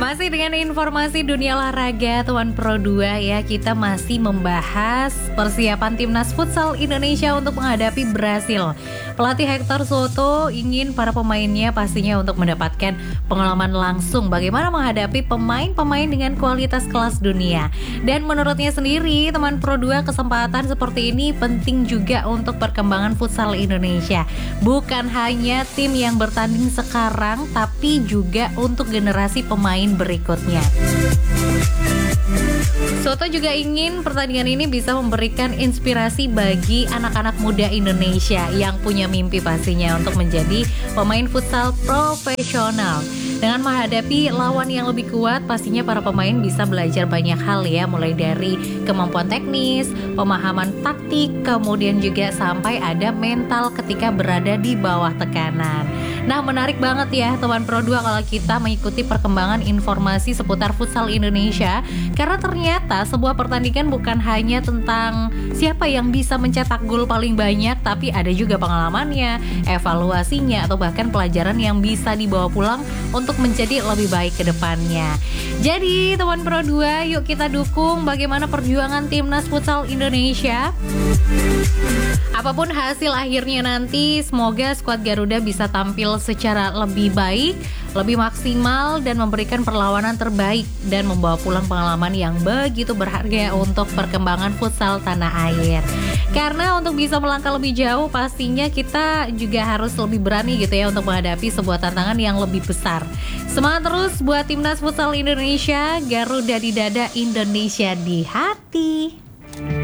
Masih dengan informasi dunia olahraga Tuan Pro 2 ya, kita masih membahas persiapan timnas futsal Indonesia untuk menghadapi Brasil. Pelatih Hector Soto ingin para pemainnya pastinya untuk mendapatkan pengalaman langsung bagaimana menghadapi pemain-pemain dengan kualitas kelas dunia. Dan menurutnya sendiri, Teman Pro 2, kesempatan seperti ini penting juga untuk perkembangan futsal Indonesia. Bukan hanya tim yang bertanding sekarang, tapi juga untuk generasi pemain berikutnya. Soto juga ingin pertandingan ini bisa memberikan inspirasi bagi anak-anak muda Indonesia yang punya mimpi pastinya untuk menjadi pemain futsal profesional. Dengan menghadapi lawan yang lebih kuat, pastinya para pemain bisa belajar banyak hal ya, mulai dari kemampuan teknis, pemahaman taktik, kemudian juga sampai ada mental ketika berada di bawah tekanan. Nah, menarik banget ya Teman Pro 2 kalau kita mengikuti perkembangan informasi seputar futsal Indonesia, karena ternyata sebuah pertandingan bukan hanya tentang siapa yang bisa mencetak gol paling banyak, tapi ada juga pengalamannya, evaluasinya, atau bahkan pelajaran yang bisa dibawa pulang untuk menjadi lebih baik ke depannya. Jadi Teman Pro 2, yuk kita dukung bagaimana perjuangan timnas futsal Indonesia. Apapun hasil akhirnya nanti, semoga skuad Garuda bisa tampil secara lebih baik, lebih maksimal, dan memberikan perlawanan terbaik dan membawa pulang pengalaman yang begitu berharga untuk perkembangan futsal tanah air. Karena untuk bisa melangkah lebih jauh, pastinya kita juga harus lebih berani gitu ya untuk menghadapi sebuah tantangan yang lebih besar. Semangat terus buat timnas futsal Indonesia, Garuda di dada, Indonesia di hati.